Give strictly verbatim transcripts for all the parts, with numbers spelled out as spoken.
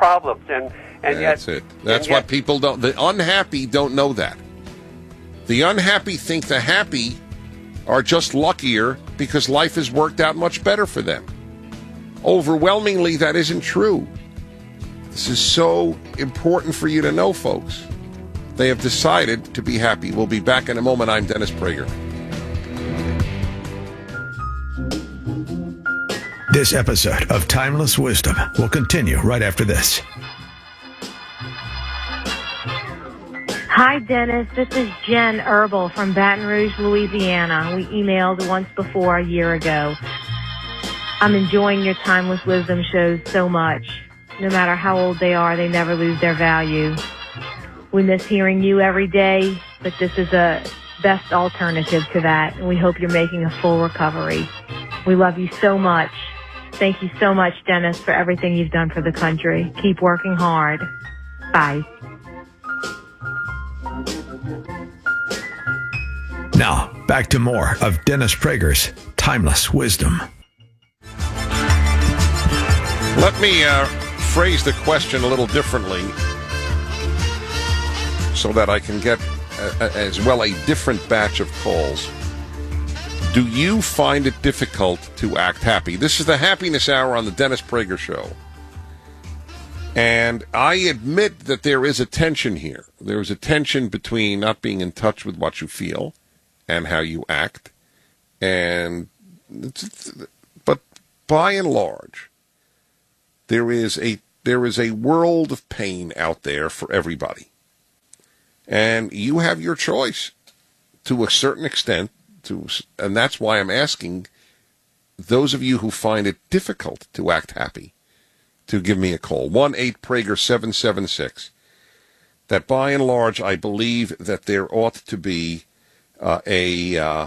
problems, and and That's yet, it. That's what yet, people don't. The unhappy don't know that. The unhappy think the happy are just luckier because life has worked out much better for them. Overwhelmingly, that isn't true. This is so important for you to know, folks. They have decided to be happy. We'll be back in a moment. I'm Dennis Prager. This episode of Timeless Wisdom will continue right after this. Hi, Dennis. This is Jen Herbal from Baton Rouge, Louisiana. We emailed once before a year ago. I'm enjoying your Timeless Wisdom shows so much. No matter how old they are, they never lose their value. We miss hearing you every day, but this is a best alternative to that, and we hope you're making a full recovery. We love you so much. Thank you so much, Dennis, for everything you've done for the country. Keep working hard. Bye. Now, back to more of Dennis Prager's Timeless Wisdom. Let me uh, phrase the question a little differently so that I can get uh, as well a different batch of calls. Do you find it difficult to act happy? This is the Happiness Hour on the Dennis Prager Show. And I admit that there is a tension here. There is a tension between not being in touch with what you feel and how you act. And but by and large, there is a there is a world of pain out there for everybody. And you have your choice to a certain extent. To, and that's why I'm asking those of you who find it difficult to act happy to give me a call. one eight Prager seven seven six. That by and large, I believe that there ought to be uh, a, uh,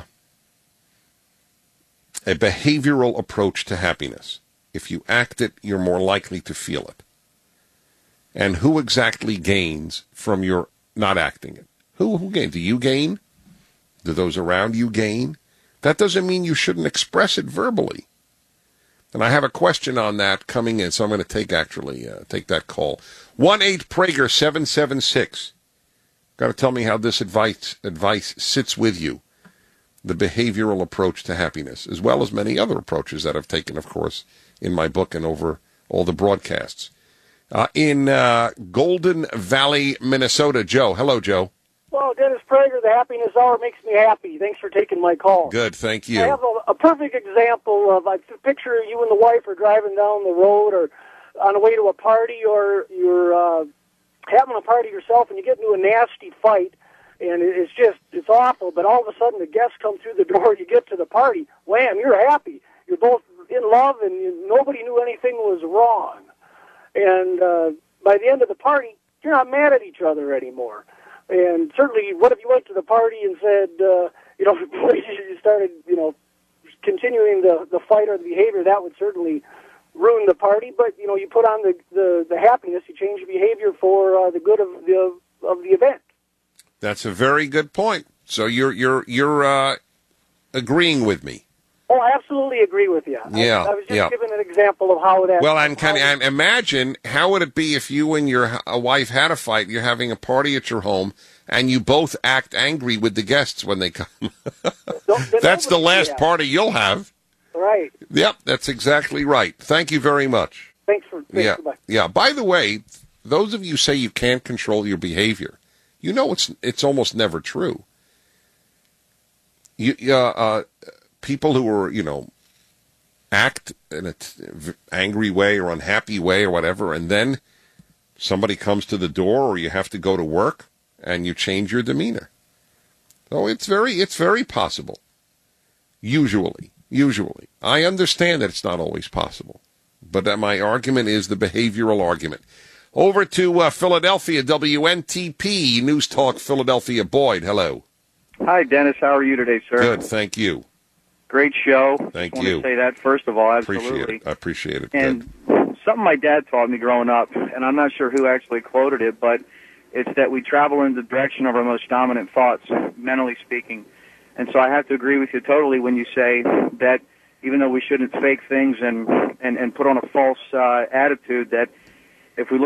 a behavioral approach to happiness. If you act it, you're more likely to feel it. And who exactly gains from your not acting it? Who, who gains? Do you gain? Do those around you gain? That doesn't mean you shouldn't express it verbally. And I have a question on that coming in, so I'm going to take actually uh, take that call. one eight Prager seven seven six. Got to tell me how this advice advice sits with you. The behavioral approach to happiness, as well as many other approaches that I've taken, of course, in my book and over all the broadcasts. Uh, in uh, Golden Valley, Minnesota, Joe. Hello, Joe. Well, Dennis Prager, the Happiness Hour makes me happy. Thanks for taking my call. Good, thank you. I have a, a perfect example of, I picture you and the wife are driving down the road or on the way to a party, or you're uh, having a party yourself and you get into a nasty fight, and it's just, it's awful, but all of a sudden the guests come through the door, you get to the party, wham, you're happy. You're both in love and you, nobody knew anything was wrong. And uh, by the end of the party, you're not mad at each other anymore. And certainly, what if you went to the party and said, uh, you know, you started, you know, continuing the, the fight or the behavior, that would certainly ruin the party. But, you know, you put on the, the, the happiness, you change the behavior for uh, the good of the of the event. That's a very good point. So you're you're you're uh, agreeing with me. Oh, I absolutely agree with you. Yeah, I, I was just yeah. giving an example of how that... Well, and can I imagine, how would it be if you and your a wife had a fight, you're having a party at your home, and you both act angry with the guests when they come? That's the last party you'll have. Right. Yep, that's exactly right. Thank you very much. Thanks for... Thanks yeah, goodbye. yeah. By the way, those of you say you can't control your behavior, you know it's it's almost never true. You, uh, uh, people who are, you know, act in an t- angry way or unhappy way or whatever, and then somebody comes to the door or you have to go to work and you change your demeanor. So it's very, it's very possible. Usually, usually. I understand that it's not always possible, but that my argument is the behavioral argument. Over to uh, Philadelphia, W N T P, News Talk Philadelphia. Boyd, hello. Hi, Dennis. How are you today, sir? Good, thank you. Great show. Thank Just you. want to say that, first of all, absolutely. Appreciate it. I appreciate it. And Good. something my dad taught me growing up, and I'm not sure who actually quoted it, but it's that we travel in the direction of our most dominant thoughts, mentally speaking. And so I have to agree with you totally when you say that even though we shouldn't fake things and, and, and put on a false uh, attitude, that if we look